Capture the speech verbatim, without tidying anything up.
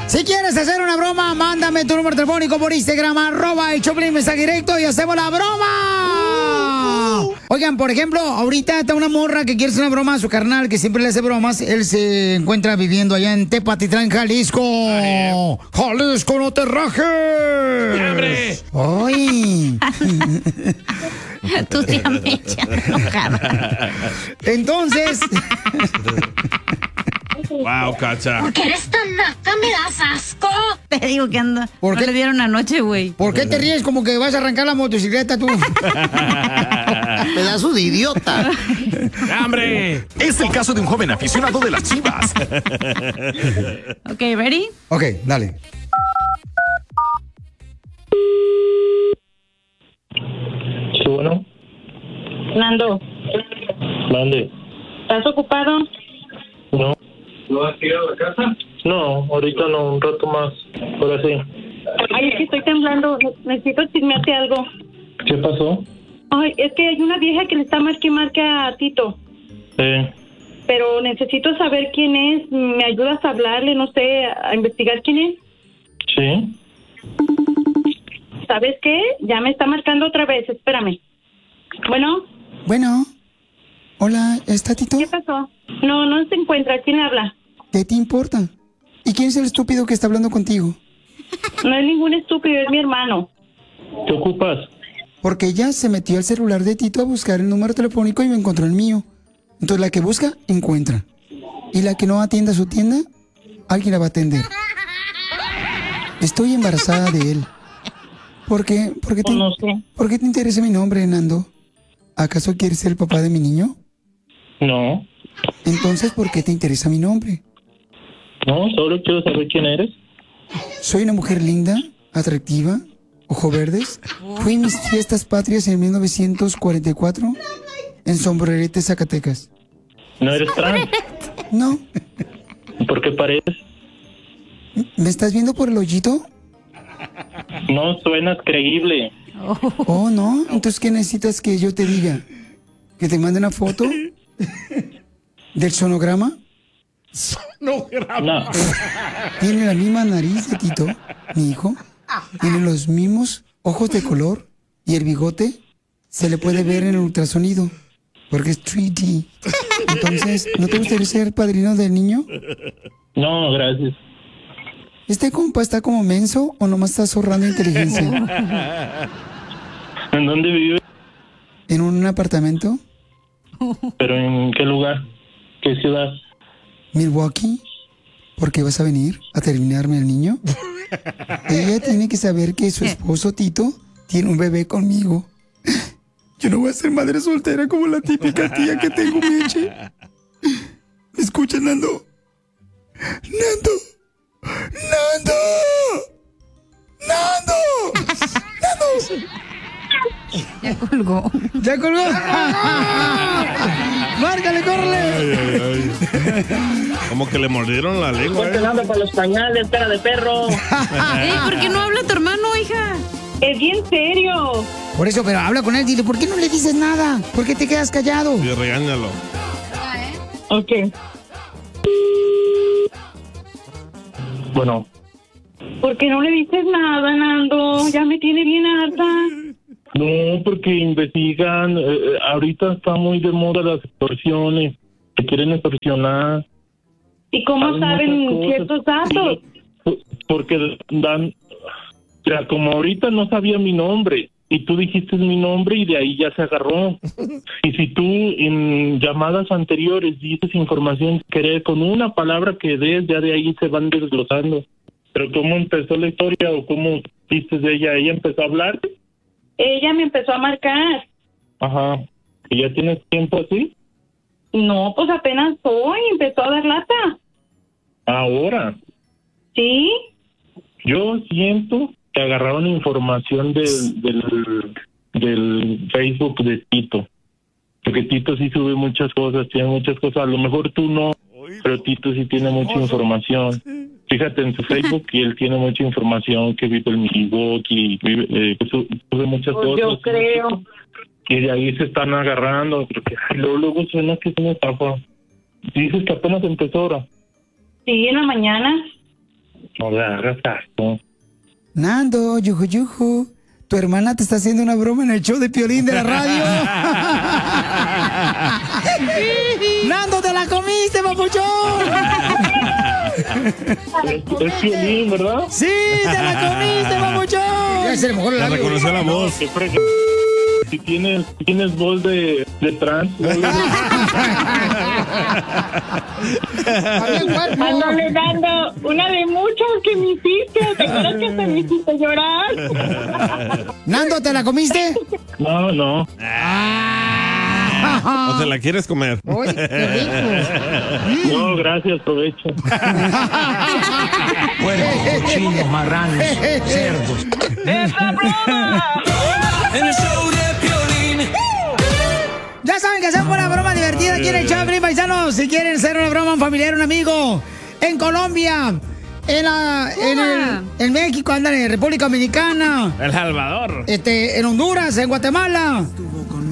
Si quieres hacer una broma, mándame tu número telefónico por Instagram, arroba el Choplin, mensaje directo y hacemos la broma. Uh, uh. Oigan, por ejemplo, ahorita está una morra que quiere hacer una broma a su carnal, que siempre le hace bromas. Él se encuentra viviendo allá en Tepatitlán, Jalisco. Ay. ¡Jalisco, no te rajes! ¡Hombre! ¡Ay! Tú te me echas enojada. Entonces... Wow, Cacha. ¿Por qué eres tan naca? Me das asco. Te digo que anda. ¿Por no qué le dieron anoche, güey? ¿Por qué te ríes como que vas a arrancar la motocicleta tú? Pedazo de idiota. ¡Hombre! Es el caso de un joven aficionado de las Chivas. Ok, ¿ready? Ok, dale. Sí, bueno. Nando, Mande. ¿estás ocupado? No. ¿No has tirado la casa? No, ahorita no, un rato más. Ahora sí. Ay, es que estoy temblando. Necesito chismearte algo. ¿Qué pasó? Ay, es que hay una vieja que le está marque y marque a Tito. Eh, Pero necesito saber quién es. ¿Me ayudas a hablarle? No sé, a investigar quién es. sí. ¿Sabes qué? Ya me está marcando otra vez. Espérame. Bueno, Bueno. Hola, ¿está Tito? ¿qué pasó? No, no se encuentra. ¿Quién habla? ¿Qué te importa? ¿Y quién es el estúpido que está hablando contigo? No es ningún estúpido, es mi hermano. ¿Qué ocupas? Porque ella se metió al celular de Tito a buscar el número telefónico y me encontró el mío. Entonces la que busca, encuentra. Y la que no atienda su tienda, alguien la va a atender. Estoy embarazada de él. ¿Por qué? ¿Por qué te, No sé. ¿por qué te interesa mi nombre, Nando? ¿Acaso quieres ser el papá de mi niño? No. Entonces, ¿por qué te interesa mi nombre? No, solo quiero saber quién eres. Soy una mujer linda, atractiva, ojos verdes. Fui en mis fiestas patrias en mil novecientos cuarenta y cuatro en Sombrerete, Zacatecas. ¿No eres trans? No. ¿Por qué pareces? ¿Me estás viendo por el hoyito? No suenas creíble. Oh, no. Entonces, ¿qué necesitas que yo te diga? ¿Que te mande una foto del sonograma? Sonograma. No. Tiene la misma nariz de Tito, mi hijo. Tiene los mismos ojos de color y el bigote se le puede ver en el ultrasonido porque es tres D. Entonces, ¿no te gustaría ser padrino del niño? No, gracias. ¿Este compa está como menso o nomás está zorrando inteligencia? ¿En dónde vives? ¿En un apartamento? ¿Pero en qué lugar? ¿Qué ciudad? ¿Milwaukee? ¿Por qué vas a venir a terminarme el niño? Ella tiene que saber que su esposo Tito tiene un bebé conmigo. Yo no voy a ser madre soltera como la típica tía que tengo, Meche. ¿Me escuchas, Nando? ¡Nando! ¡Nando! ¡Nando! ¡Nando! Ya colgó. ¡Ya colgó! ¡Márcale, córrele! Ay, ay, ay. Como que le mordieron la lengua. Ponte ¿eh? dando para los pañales, cara de perro. Ey, ¿por qué no habla tu hermano, hija? Es bien serio. Por eso, pero habla con él, dile, ¿por qué no le dices nada? ¿Por qué te quedas callado? Y regáñalo. Ok. Bueno, ¿Por qué no le dices nada, Nando? Ya me tiene bien harta. no, porque investigan. Eh, ahorita está muy de moda las extorsiones. Se quieren extorsionar. ¿Y cómo Saben saben muchas cosas. ciertos datos? Por- Porque dan. O sea, como ahorita no sabía mi nombre. Y tú dijiste mi nombre y de ahí ya se agarró. Y si tú en llamadas anteriores dices información que con una palabra que des, ya de ahí se van desglosando. Pero ¿cómo empezó la historia o cómo dices de ella? ¿Ella empezó a hablar? Ella me empezó a marcar. Ajá. ¿Y ya tienes tiempo así? No, pues apenas hoy empezó a dar lata. Ahora. ¿Sí? Yo siento que agarraron información del, del, del Facebook de Tito. Porque Tito sí sube muchas cosas, tiene muchas cosas. A lo mejor tú no, pero Tito sí tiene mucha información. Fíjate en su Facebook y él tiene mucha información, que vive en Milwaukee, vive, eh, sube muchas Pues cosas. yo creo. Y de ahí se están agarrando. Porque ay, luego, luego suena que es una estafa. Dices que apenas empezó ahora. Sí, en la mañana. No le hagas asco. Nando, yuju, yuju. Tu hermana te está haciendo una broma en el show de Piolín de la radio. ¡Nando, te la comiste, papuchón! Es, es Piolín, ¿verdad? ¡Sí, te la comiste, papuchón! Ya se le mejor Ya reconoció la voz. Qué fregado. Si tienes, tienes voz de, de trans. Ándale, Nando, una de muchas que me hiciste. ¿Te acuerdas que te me hiciste llorar? Nando, ¿te la comiste? No, no. ¿O te la quieres comer? Uy, qué rico. No, gracias, provecho. Puercos, cochinos, marranos, cerdos. ¡Esa broma! En el show de Piolín. Ya saben que hacemos una broma divertida aquí en el show de Piolín, paisanos. Si quieren hacer una broma a un familiar, un amigo, en Colombia, en, la, en, el, en México, andan en República Dominicana, El Salvador. este, en Honduras, en Guatemala,